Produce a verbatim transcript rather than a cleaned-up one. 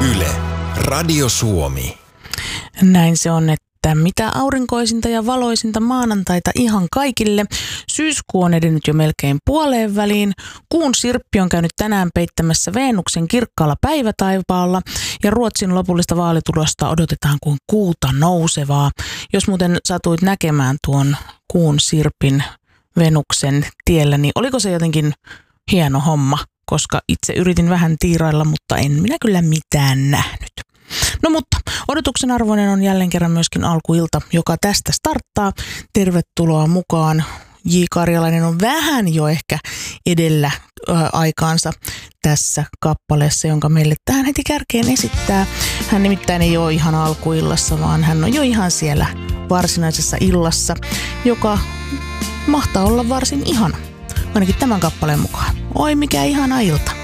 Yle, Radio Suomi. Näin se on, että mitä aurinkoisinta ja valoisinta maanantaita ihan kaikille. Syyskuu on edennyt jo melkein puoleen väliin. Kuun sirppi on käynyt tänään peittämässä Venuksen kirkkaalla päivätaivaalla ja Ruotsin lopullista vaalitulosta odotetaan kuin kuuta nousevaa. Jos muuten satuit näkemään tuon kuun sirpin Venuksen tiellä, niin oliko se jotenkin hieno homma? Koska itse yritin vähän tiirailla, mutta en minä kyllä mitään nähnyt. No mutta odotuksen arvoinen on jälleen kerran myöskin alkuilta, joka tästä starttaa. Tervetuloa mukaan. J. Karjalainen on vähän jo ehkä edellä ö, aikaansa tässä kappaleessa, jonka meille tähän heti kärkeen esittää. Hän nimittäin ei ole ihan alkuillassa, vaan hän on jo ihan siellä varsinaisessa illassa, joka mahtaa olla varsin ihana. Ainakin tämän kappaleen mukaan. Oi mikä ihana ilta.